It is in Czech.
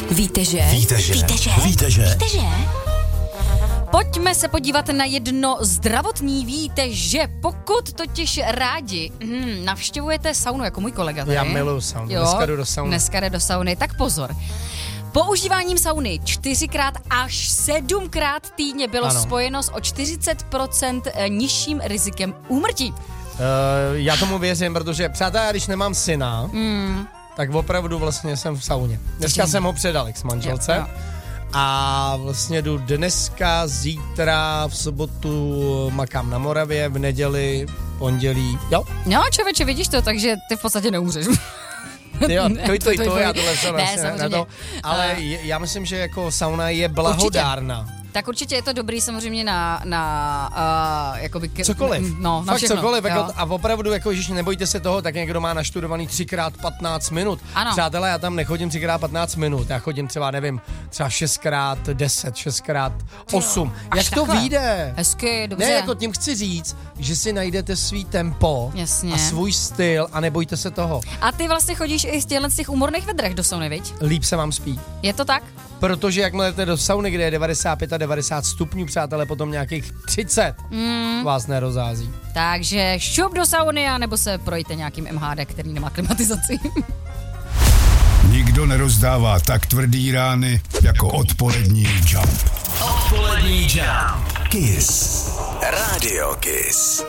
Víte, že? Pojďme se podívat na jedno zdravotní. Víte, že pokud totiž rádi navštěvujete saunu, jako můj kolega tady. Já miluju saunu, Jo, dneska jde do sauny, tak pozor. Používáním sauny 4x až 7x týdně bylo spojeno s o 40% nižším rizikem úmrtí. Já tomu věřím, protože přátelé, když nemám syna, tak opravdu vlastně jsem v sauně. Dneska jsem ho předal k manželce. Jo. A vlastně jdu dneska, zítra, v sobotu makám na Moravě, v neděli, pondělí, jo? No, člověče, vidíš to, takže ty v podstatě neumřeš. Jo, to já tohle jsem ne, samozřejmě. Ale já myslím, že jako sauna je blahodárná. Tak určitě je to dobrý samozřejmě jakoby cokoliv. No, na fakt všechno. Cokoliv. Jako, a opravdu, jako, že nebojte se toho, tak někdo má naštudovaný 3x15 minut. Ano. Přátelé, já tam nechodím 3x15 minut, já chodím třeba, nevím, třeba 6x10, 6x8. Jak to vyjde? Hezky, dobře. Ne, jako tím chci říct, že si najdete svý tempo. Jasně. A svůj styl a nebojte se toho. A ty vlastně chodíš i z těch úmorných vedrech do sauny, viď? Líp se vám spí. Je to tak? Protože jakmile jdete do sauny, kde je 95 a 90 stupňů, přátelé, potom nějakých 30 vás nerozází. Takže šup do sauny a nebo se projďte nějakým MHD, který nemá klimatizaci. Nikdo nerozdává tak tvrdý rány jako odpolední Jump. Odpolední Jump. Kiss. Radio Kiss.